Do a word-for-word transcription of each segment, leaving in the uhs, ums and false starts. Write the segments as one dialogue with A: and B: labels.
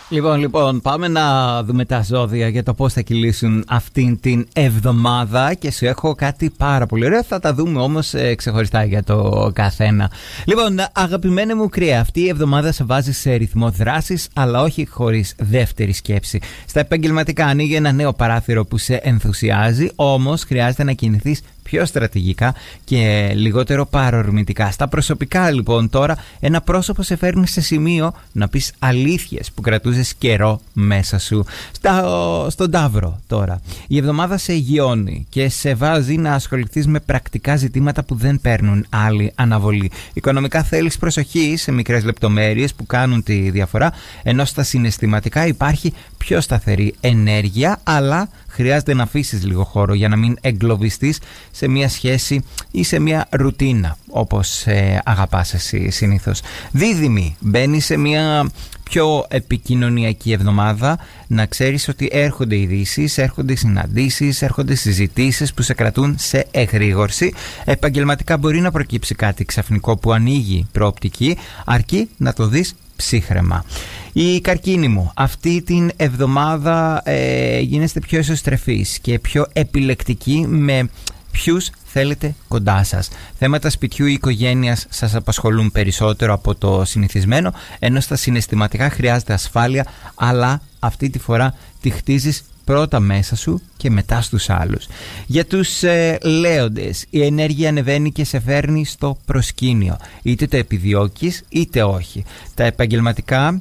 A: Λοιπόν, λοιπόν, πάμε να δούμε τα ζώδια για το πώς θα κυλήσουν αυτήν την εβδομάδα και σου έχω κάτι πάρα πολύ ωραίο. Θα τα δούμε όμως ε, ξεχωριστά για το καθένα. Λοιπόν, αγαπημένε μου κρύα, αυτή η εβδομάδα σε βάζει σε ρυθμό δράσης, αλλά όχι χωρίς δεύτερη σκέψη. Στα επαγγελματικά ανοίγει ένα νέο παράθυρο που σε ενθουσιάζει, όμως χρειάζεται να κινηθείς πιο στρατηγικά και λιγότερο παρορμητικά. Στα προσωπικά λοιπόν τώρα, ένα πρόσωπο σε φέρνει σε σημείο να πεις αλήθειες που κρατούσες καιρό μέσα σου. Στα, στον Ταύρο τώρα, η εβδομάδα σε εγειώνει και σε βάζει να ασχοληθείς με πρακτικά ζητήματα που δεν παίρνουν άλλη αναβολή. Οικονομικά θέλεις προσοχή σε μικρές λεπτομέρειες που κάνουν τη διαφορά, ενώ στα συναισθηματικά υπάρχει πιο σταθερή ενέργεια, αλλά χρειάζεται να αφήσεις λίγο χώρο για να μην εγκλωβιστείς σε μια σχέση ή σε μια ρουτίνα όπως ε, αγαπάς εσύ συνήθως. Δίδυμη, μπαίνει σε μια πιο επικοινωνιακή εβδομάδα. Να ξέρεις ότι έρχονται ειδήσεις, έρχονται συναντήσεις, έρχονται συζητήσεις που σε κρατούν σε εγρήγορση. Επαγγελματικά μπορεί να προκύψει κάτι ξαφνικό που ανοίγει προοπτική, αρκεί να το δεις ψύχρεμα. Η Καρκίνη μου, αυτή την εβδομάδα ε, γίνεστε πιο εσωστρεφείς και πιο επιλεκτικοί με ποιους θέλετε κοντά σας. Θέματα σπιτιού ή οικογένειας σας απασχολούν περισσότερο από το συνηθισμένο, ενώ στα συναισθηματικά χρειάζεται ασφάλεια, αλλά αυτή τη φορά τη χτίζεις πρώτα μέσα σου και μετά στους άλλους. Για τους ε, λέοντες, η ενέργεια ανεβαίνει και σε φέρνει στο προσκήνιο. Είτε το επιδιώκεις είτε όχι. Τα επαγγελματικά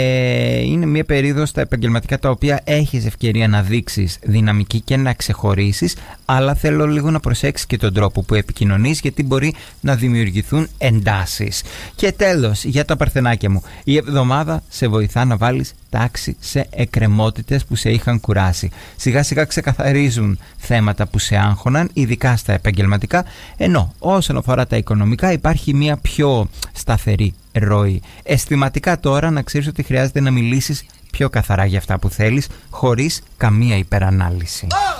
A: ε, είναι μια περίοδος στα επαγγελματικά τα οποία έχεις ευκαιρία να δείξεις δυναμική και να ξεχωρίσεις, αλλά θέλω λίγο να προσέξεις και τον τρόπο που επικοινωνείς, γιατί μπορεί να δημιουργηθούν εντάσεις. Και τέλος, για τα παρθενάκια μου, η εβδομάδα σε βοηθά να βάλεις τάξη σε εκκρεμότητες που σε είχαν κουράσει. Σιγά σιγά ξεκαθαρίζουν θέματα που σε άγχωναν, ειδικά στα επαγγελματικά, ενώ όσον αφορά τα οικονομικά υπάρχει μια πιο σταθερή ροή. Αισθηματικά τώρα να ξέρεις ότι χρειάζεται να μιλήσεις πιο καθαρά για αυτά που θέλεις, χωρίς καμία υπερανάλυση.